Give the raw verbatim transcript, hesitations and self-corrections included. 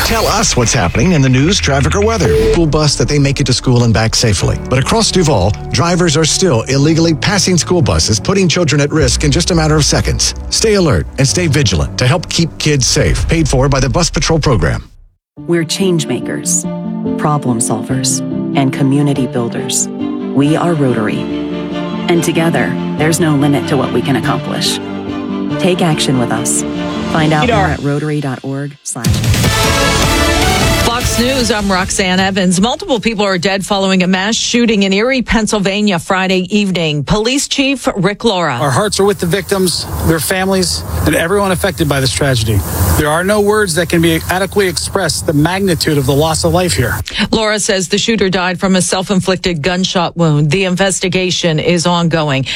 Tell us what's happening in the news, traffic, or weather. School bus that they make it to school and back safely. But across Duval, drivers are still illegally passing school buses, putting children at risk in just a matter of seconds. Stay alert and stay vigilant to help keep kids safe. Paid for by the Bus Patrol Program. We're change makers, problem solvers, and community builders. We are Rotary. And together, there's no limit to what we can accomplish. Take action with us. Find out more at rotary.org slash. Fox News, I'm Roxanne Evans. Multiple people are dead following a mass shooting in Erie, Pennsylvania Friday evening. Police Chief Rick Laura. Our hearts are with the victims, their families, and everyone affected by this tragedy. There are no words that can be adequately express the magnitude of the loss of life here. Laura says the shooter died from a self-inflicted gunshot wound. The investigation is ongoing.